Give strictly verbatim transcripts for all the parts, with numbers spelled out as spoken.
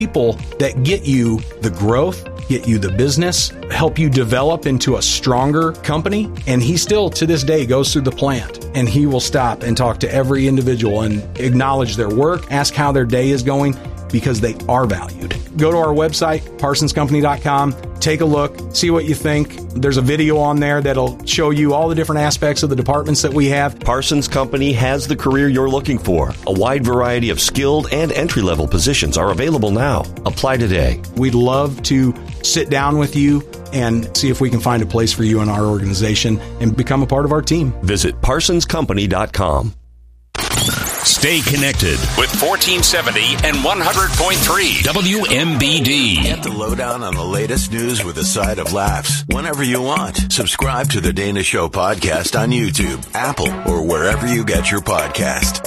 People that get you the growth, get you the business, help you develop into a stronger company. And he still, to this day, goes through the plant and he will stop and talk to every individual and acknowledge their work, ask how their day is going, because they are valued. Go to our website, parsons company dot com, take a look, see what you think. There's a video on there that'll show you all the different aspects of the departments that we have. Parsons Company has the career you're looking for. A wide variety of skilled and entry-level positions are available now. Apply today. We'd love to sit down with you and see if we can find a place for you in our organization and become a part of our team. Visit parsons company dot com. Stay connected with fourteen seventy and one hundred point three W M B D. Get the lowdown on the latest news with a side of laughs whenever you want. Subscribe to the Dana Show podcast on YouTube, Apple, or wherever you get your podcast.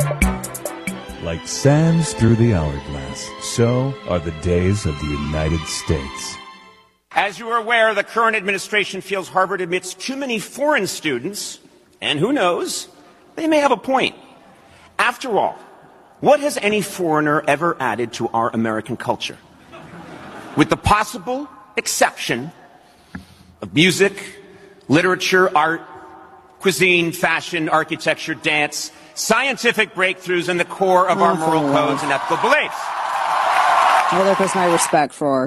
Like sands through the hourglass, so are the days of the United States. As you are aware, the current administration feels Harvard admits too many foreign students, and who knows, they may have a point. After all, what has any foreigner ever added to our American culture? With the possible exception of music, literature, art, cuisine, fashion, architecture, dance, scientific breakthroughs, and the core of our moral codes and ethical beliefs. Well, there goes my respect for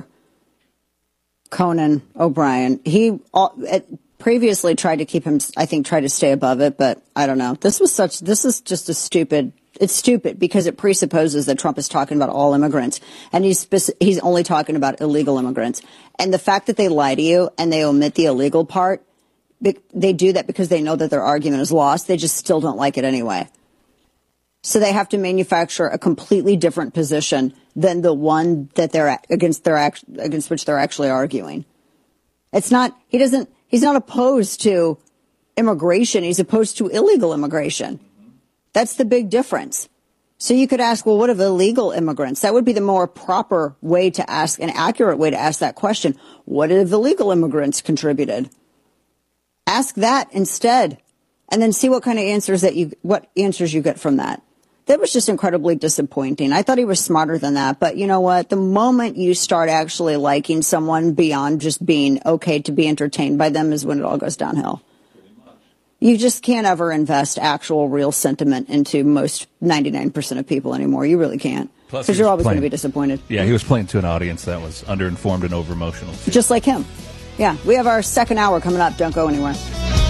Conan O'Brien. He uh, previously tried to keep him, I think, tried to stay above it, but I don't know. This was such, this is just a stupid, it's stupid because it presupposes that Trump is talking about all immigrants, and he's speci- he's only talking about illegal immigrants. And the fact that they lie to you and they omit the illegal part, they do that because they know that their argument is lost. They just still don't like it anyway. So they have to manufacture a completely different position than the one that they're against their against which they're actually arguing. It's not, he doesn't, he's not opposed to immigration. He's opposed to illegal immigration. That's the big difference. So you could ask, well, what of illegal immigrants? That would be the more proper way to ask, an accurate way to ask that question. What have illegal immigrants contributed? Ask that instead, and then see what kind of answers that you, what answers you get from that. That was just incredibly disappointing. I thought he was smarter than that. But you know what? The moment you start actually liking someone beyond just being okay to be entertained by them is when it all goes downhill. You just can't ever invest actual real sentiment into most ninety-nine percent of people anymore. You really can't. Because you're always going to be disappointed. Yeah, he was playing to an audience that was underinformed and over-emotional. Just like him. Yeah, we have our second hour coming up. Don't go anywhere.